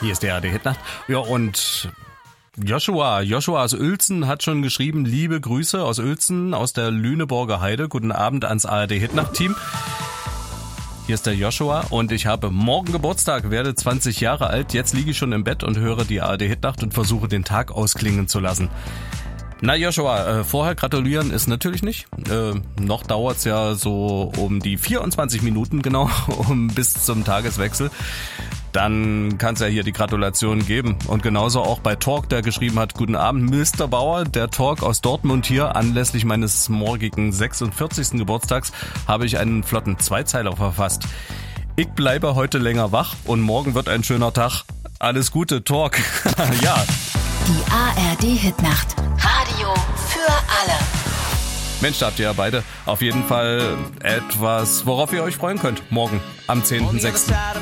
Hier ist der ARD-Hitnacht. Ja, und Joshua aus Uelzen hat schon geschrieben, liebe Grüße aus Uelzen, aus der Lüneburger Heide. Guten Abend ans ARD-Hitnacht-Team. Hier ist der Joshua und ich habe morgen Geburtstag, werde 20 Jahre alt. Jetzt liege ich schon im Bett und höre die ARD-Hitnacht und versuche den Tag ausklingen zu lassen. Na Joshua, vorher gratulieren ist natürlich nicht. Noch dauert's ja so um die 24 Minuten genau, bis zum Tageswechsel. Dann kann's ja hier die Gratulation geben. Und genauso auch bei Talk, der geschrieben hat, guten Abend Mr. Bauer, der Talk aus Dortmund hier. Anlässlich meines morgigen 46. Geburtstags habe ich einen flotten Zweizeiler verfasst. Ich bleibe heute länger wach und morgen wird ein schöner Tag. Alles Gute, Talk. Ja. Die ARD-Hitnacht. Radio für alle. Mensch, da habt ihr ja beide auf jeden Fall etwas, worauf ihr euch freuen könnt. Morgen am 10.06.